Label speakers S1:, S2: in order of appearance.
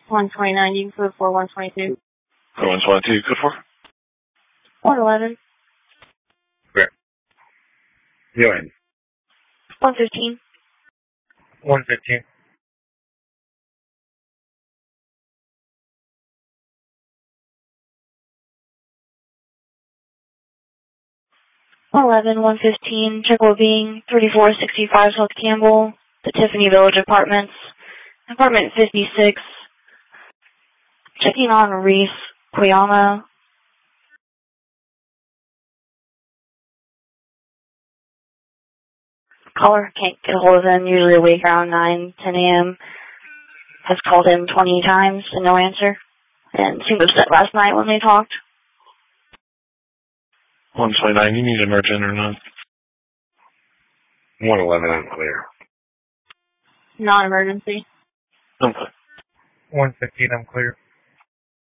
S1: 129, you can code for 122.
S2: Code 122, code for?
S1: 111.
S3: Correct. UN.
S1: 115.
S3: 115.
S1: 115, check well being, 3465 South Campbell, the Tiffany Village Apartments, apartment 56. Checking on Reese Koyama. Caller can't get a hold of him, usually awake around 9, 10 a.m. Has called him 20 times and no answer. And seemed upset last night when they talked.
S2: 129, you need an urgent or not?
S3: 111, I'm clear.
S1: Non-emergency.
S2: Okay.
S3: 115, I'm clear.